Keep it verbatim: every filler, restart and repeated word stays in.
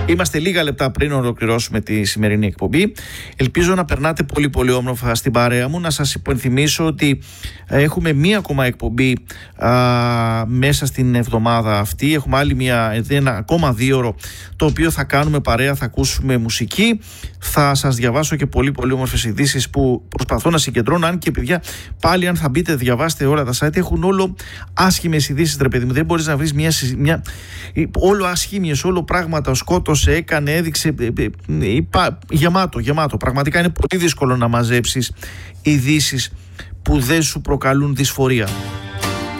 Είμαστε λίγα λεπτά πριν ολοκληρώσουμε τη σημερινή εκπομπή. Ελπίζω να περνάτε πολύ πολύ όμορφα στην παρέα μου. Να σας υπενθυμίσω ότι έχουμε μία ακόμα εκπομπή α, μέσα στην εβδομάδα αυτή. Έχουμε άλλη μία, ένα ακόμα δύο ώρο, το οποίο θα κάνουμε παρέα, θα ακούσουμε μουσική. Θα σας διαβάσω και πολύ πολύ όμορφες ειδήσεις που προσπαθώ να συγκεντρώνω. Αν και παιδιά, πάλι αν θα μπείτε, διαβάστε όλα τα site, έχουν όλο άσχημες ειδήσεις, ρε παιδί μου. Δεν μπορείς να βρεις μια, μια, όλο άσχημες, όλο πράγματα. Σκότωσε, έκανε, έδειξε. Είπα, γεμάτο, γεμάτο. Πραγματικά είναι πολύ δύσκολο να μαζέψεις ειδήσεις που δεν σου προκαλούν δυσφορία.